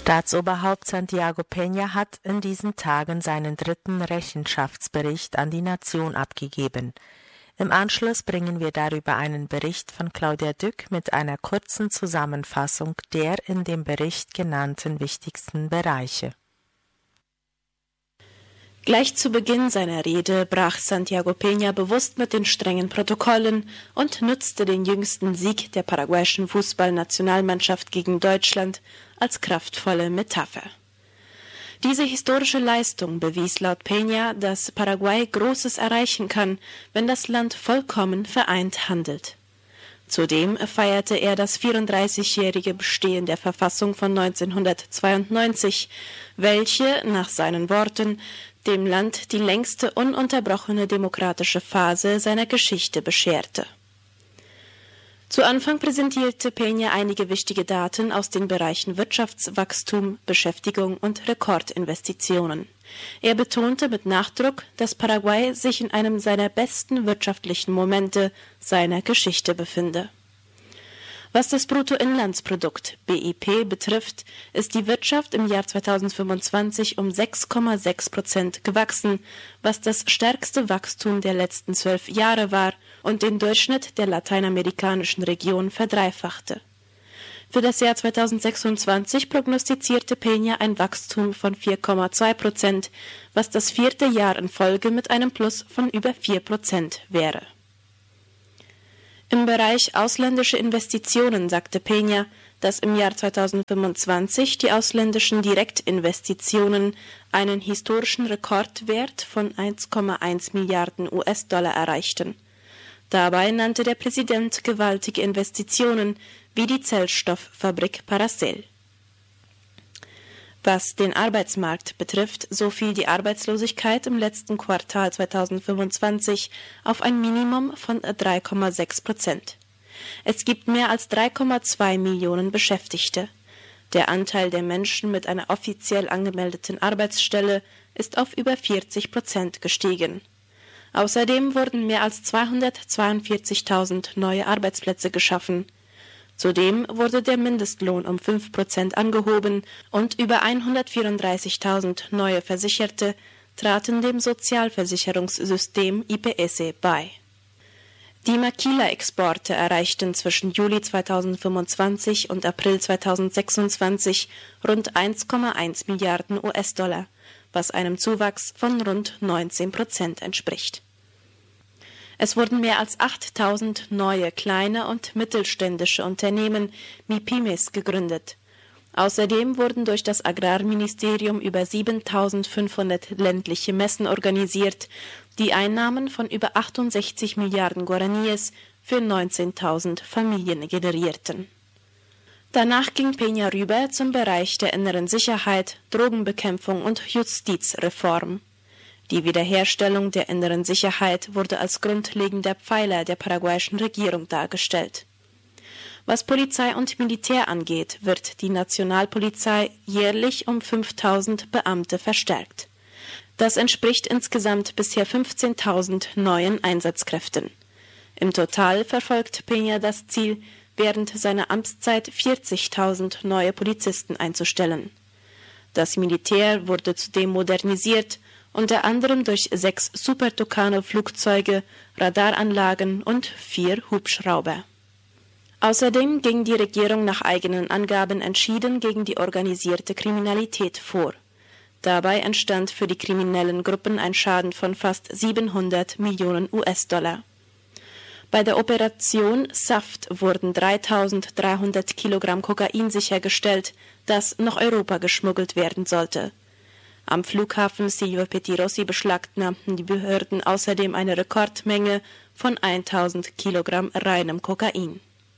Staatsoberhaupt Santiago Peña hat in diesen Tagen seinen 3. Rechenschaftsbericht an die Nation abgegeben. Im Anschluss bringen wir darüber einen Bericht von Claudia Dück mit einer kurzen Zusammenfassung der in dem Bericht genannten wichtigsten Bereiche. Gleich zu Beginn seiner Rede brach Santiago Peña bewusst mit den strengen Protokollen und nutzte den jüngsten Sieg der paraguayischen Fußballnationalmannschaft gegen Deutschland als kraftvolle Metapher. Diese historische Leistung bewies laut Peña, dass Paraguay Großes erreichen kann, wenn das Land vollkommen vereint handelt. Zudem feierte er das 34-jährige Bestehen der Verfassung von 1992, welche, nach seinen Worten, dem Land die längste ununterbrochene demokratische Phase seiner Geschichte bescherte. Zu Anfang präsentierte Peña einige wichtige Daten aus den Bereichen Wirtschaftswachstum, Beschäftigung und Rekordinvestitionen. Er betonte mit Nachdruck, dass Paraguay sich in einem seiner besten wirtschaftlichen Momente seiner Geschichte befinde. Was das Bruttoinlandsprodukt BIP betrifft, ist die Wirtschaft im Jahr 2025 um 6,6% gewachsen, was das stärkste Wachstum der letzten 12 Jahre war und den Durchschnitt der lateinamerikanischen Region verdreifachte. Für das Jahr 2026 prognostizierte Peña ein Wachstum von 4,2%, was das 4. Jahr in Folge mit einem Plus von über 4% wäre. Im Bereich ausländische Investitionen sagte Peña, dass im Jahr 2025 die ausländischen Direktinvestitionen einen historischen Rekordwert von 1,1 Milliarden US-Dollar erreichten. Dabei nannte der Präsident gewaltige Investitionen wie die Zellstofffabrik Paracel. Was den Arbeitsmarkt betrifft, so fiel die Arbeitslosigkeit im letzten Quartal 2025 auf ein Minimum von 3,6%. Es gibt mehr als 3,2 Millionen Beschäftigte. Der Anteil der Menschen mit einer offiziell angemeldeten Arbeitsstelle ist auf über 40% gestiegen. Außerdem wurden mehr als 242.000 neue Arbeitsplätze geschaffen. Zudem wurde der Mindestlohn um 5% angehoben und über 134.000 neue Versicherte traten dem Sozialversicherungssystem IPS bei. Die Maquila-Exporte erreichten zwischen Juli 2025 und April 2026 rund 1,1 Milliarden US-Dollar, was einem Zuwachs von rund 19% entspricht. Es wurden mehr als 8.000 neue kleine und mittelständische Unternehmen MIPIMES gegründet. Außerdem wurden durch das Agrarministerium über 7.500 ländliche Messen organisiert, die Einnahmen von über 68 Milliarden Guaraníes für 19.000 Familien generierten. Danach ging Peña rüber zum Bereich der inneren Sicherheit, Drogenbekämpfung und Justizreform. Die Wiederherstellung der inneren Sicherheit wurde als grundlegender Pfeiler der paraguayischen Regierung dargestellt. Was Polizei und Militär angeht, wird die Nationalpolizei jährlich um 5.000 Beamte verstärkt. Das entspricht insgesamt bisher 15.000 neuen Einsatzkräften. Im Total verfolgt Peña das Ziel, während seiner Amtszeit 40.000 neue Polizisten einzustellen. Das Militär wurde zudem modernisiert, unter anderem durch 6 Super Tucano-Flugzeuge, Radaranlagen und 4 Hubschrauber. Außerdem ging die Regierung nach eigenen Angaben entschieden gegen die organisierte Kriminalität vor. Dabei entstand für die kriminellen Gruppen ein Schaden von fast 700 Millionen US-Dollar. Bei der Operation Saft wurden 3.300 Kilogramm Kokain sichergestellt, das nach Europa geschmuggelt werden sollte. Am Flughafen Silvio Pettirossi beschlagnahmten die Behörden außerdem eine Rekordmenge von 1.000 Kilogramm reinem Kokain.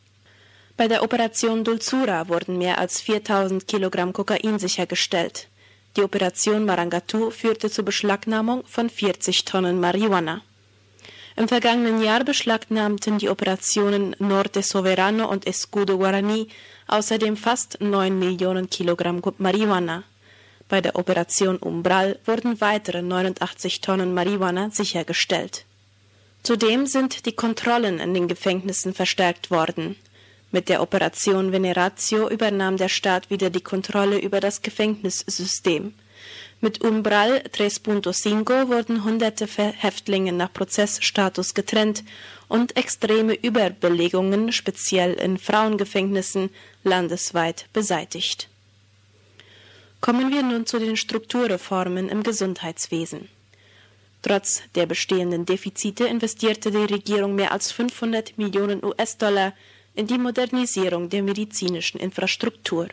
Bei der Operation Dulzura wurden mehr als 4.000 Kilogramm Kokain sichergestellt. Die Operation Marangatu führte zur Beschlagnahmung von 40 Tonnen Marihuana. Im vergangenen Jahr beschlagnahmten die Operationen Norte Soberano und Escudo Guaraní außerdem fast 9 Millionen Kilogramm Marihuana. Bei der Operation Umbral wurden weitere 89 Tonnen Marihuana sichergestellt. Zudem sind die Kontrollen in den Gefängnissen verstärkt worden. Mit der Operation Veneratio übernahm der Staat wieder die Kontrolle über das Gefängnissystem. Mit Umbral 3.5 wurden hunderte Häftlinge nach Prozessstatus getrennt und extreme Überbelegungen, speziell in Frauengefängnissen, landesweit beseitigt. Kommen wir nun zu den Strukturreformen im Gesundheitswesen. Trotz der bestehenden Defizite investierte die Regierung mehr als 500 Millionen US-Dollar in die Modernisierung der medizinischen Infrastruktur.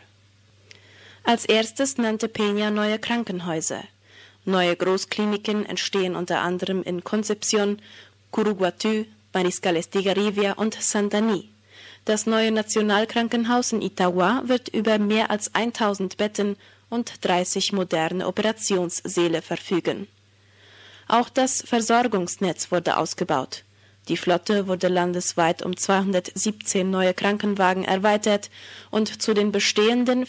Als erstes nannte Peña neue Krankenhäuser. Neue Großkliniken entstehen unter anderem in Concepción, Curuguatú, Mariscal Estigarribia und Santani. Das neue Nationalkrankenhaus in Itagua wird über mehr als 1000 Betten und 30 moderne Operationssäle verfügen. Auch das Versorgungsnetz wurde ausgebaut. Die Flotte wurde landesweit um 217 neue Krankenwagen erweitert und zu den bestehenden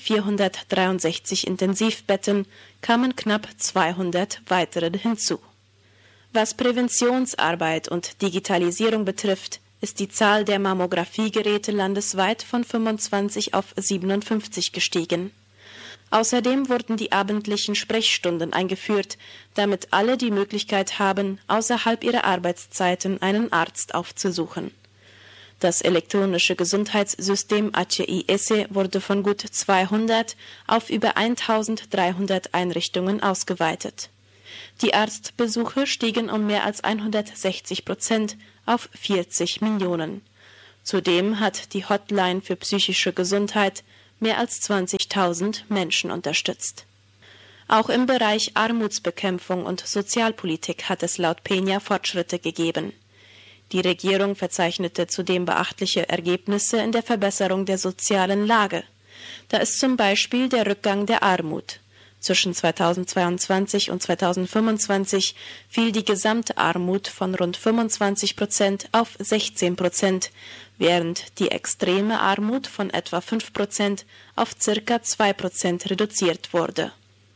463 Intensivbetten kamen knapp 200 weitere hinzu. Was Präventionsarbeit und Digitalisierung betrifft, ist die Zahl der Mammografiegeräte landesweit von 25 auf 57 gestiegen. Außerdem wurden die abendlichen Sprechstunden eingeführt, damit alle die Möglichkeit haben, außerhalb ihrer Arbeitszeiten einen Arzt aufzusuchen. Das elektronische Gesundheitssystem ACIS wurde von gut 200 auf über 1300 Einrichtungen ausgeweitet. Die Arztbesuche stiegen um mehr als 160% auf 40 Millionen. Zudem hat die Hotline für psychische Gesundheit mehr als 20.000 Menschen unterstützt. Auch im Bereich Armutsbekämpfung und Sozialpolitik hat es laut Peña Fortschritte gegeben. Die Regierung verzeichnete zudem beachtliche Ergebnisse in der Verbesserung der sozialen Lage. Da ist zum Beispiel der Rückgang der Armut. Zwischen 2022 und 2025 fiel die Gesamtarmut von rund 25% auf 16%, während die extreme Armut von etwa 5% auf ca. 2% reduziert wurde.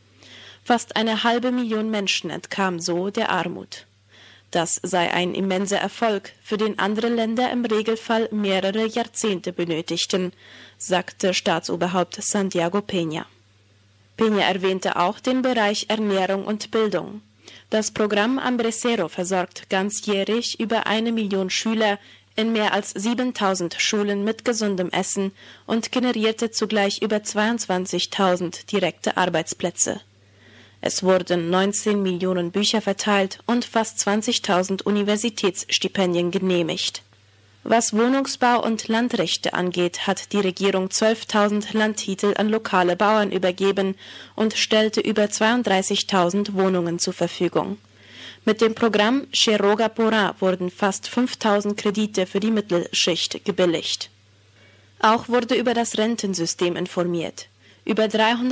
Fast 500.000 Menschen entkamen so der Armut. Das sei ein immenser Erfolg, für den andere Länder im Regelfall mehrere Jahrzehnte benötigten, sagte Staatsoberhaupt Santiago Peña. Peña erwähnte auch den Bereich Ernährung und Bildung. Das Programm Hambre-Cero versorgt ganzjährig über 1 Million Schüler in mehr als 7.000 Schulen mit gesundem Essen und generierte zugleich über 22.000 direkte Arbeitsplätze. Es wurden 19 Millionen Bücher verteilt und fast 20.000 Universitätsstipendien genehmigt. Was Wohnungsbau und Landrechte angeht, hat die Regierung 12.000 Landtitel an lokale Bauern übergeben und stellte über 32.000 Wohnungen zur Verfügung. Mit dem Programm Cherroga Porá wurden fast 5.000 Kredite für die Mittelschicht gebilligt. Auch wurde über das Rentensystem informiert. Über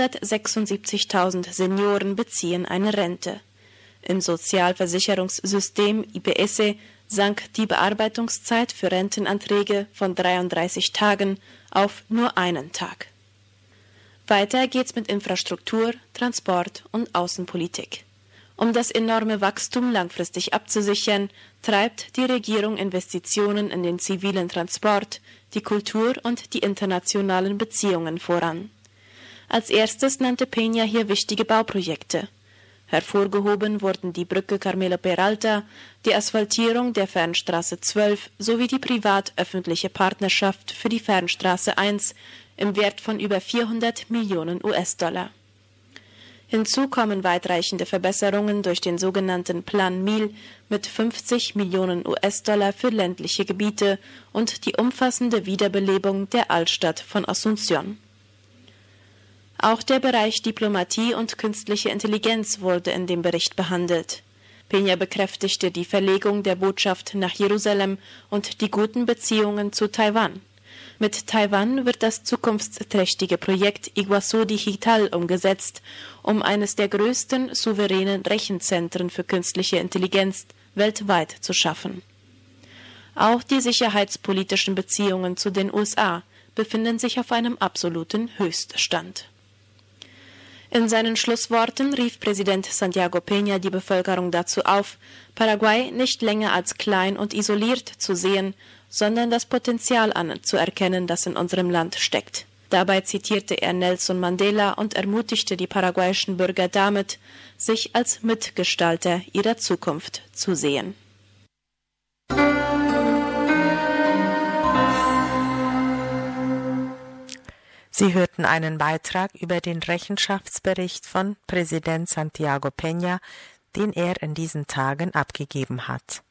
376.000 Senioren beziehen eine Rente. Im Sozialversicherungssystem IPS sank die Bearbeitungszeit für Rentenanträge von 33 Tagen auf nur einen Tag. Weiter geht's mit Infrastruktur, Transport und Außenpolitik. Um das enorme Wachstum langfristig abzusichern, treibt die Regierung Investitionen in den zivilen Transport, die Kultur und die internationalen Beziehungen voran. Als erstes nannte Peña hier wichtige Bauprojekte. Hervorgehoben wurden die Brücke Carmelo Peralta, die Asphaltierung der Fernstraße 12 sowie die privat-öffentliche Partnerschaft für die Fernstraße 1 im Wert von über 400 Millionen US-Dollar. Hinzu kommen weitreichende Verbesserungen durch den sogenannten Plan Mil mit 50 Millionen US-Dollar für ländliche Gebiete und die umfassende Wiederbelebung der Altstadt von Asunción. Auch der Bereich Diplomatie und künstliche Intelligenz wurde in dem Bericht behandelt. Peña bekräftigte die Verlegung der Botschaft nach Jerusalem und die guten Beziehungen zu Taiwan. Mit Taiwan wird das zukunftsträchtige Projekt Iguazú Digital umgesetzt, um eines der größten souveränen Rechenzentren für künstliche Intelligenz weltweit zu schaffen. Auch die sicherheitspolitischen Beziehungen zu den USA befinden sich auf einem absoluten Höchststand. In seinen Schlussworten rief Präsident Santiago Peña die Bevölkerung dazu auf, Paraguay nicht länger als klein und isoliert zu sehen, sondern das Potenzial anzuerkennen, das in unserem Land steckt. Dabei zitierte er Nelson Mandela und ermutigte die paraguayischen Bürger damit, sich als Mitgestalter ihrer Zukunft zu sehen. Sie hörten einen Beitrag über den Rechenschaftsbericht von Präsident Santiago Peña, den er in diesen Tagen abgegeben hat.